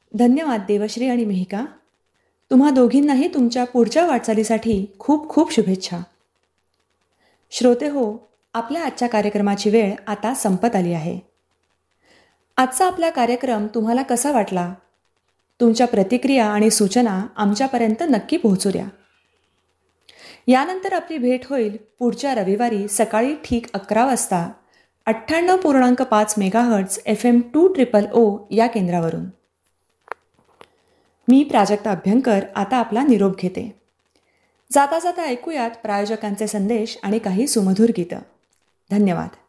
धन्यवाद देवश्री आणि मिहिका. तुम्हा दोघींनाही तुमच्या पुढच्या वाटचालीसाठी खूप खूप शुभेच्छा. श्रोते हो, आपल्या आजच्या कार्यक्रमाची वेळ आता संपत आली आहे. आजचा आपला कार्यक्रम तुम्हाला कसा वाटला? तुमच्या प्रतिक्रिया आणि सूचना आमच्यापर्यंत नक्की पोहोचू द्या. यानंतर आपली भेट होईल पुढच्या रविवारी सकाळी ठीक 11 वाजता 98.5 मेगाहर्ट्झ FM 200 या केंद्रावरून. मी प्राजक्ता अभ्यंकर आता आपला निरोप घेते. जाता जाता ऐकूयात प्रायोजकांचे संदेश आणि काही सुमधुर गीतं. धन्यवाद.